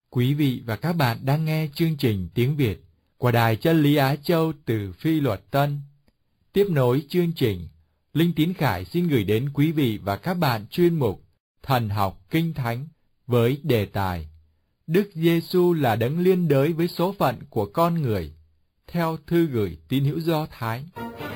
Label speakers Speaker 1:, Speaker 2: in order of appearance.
Speaker 1: Quý vị và các bạn đang nghe chương trình tiếng Việt của Đài Chân Lý Á Châu từ Phi Luật Tân. Tiếp nối chương trình, Linh Tín Khải xin gửi đến quý vị và các bạn chuyên mục Thần học Kinh Thánh với đề tài Đức Giêsu là đấng liên đới với số phận của con người, theo thư gửi tín hữu Do Thái.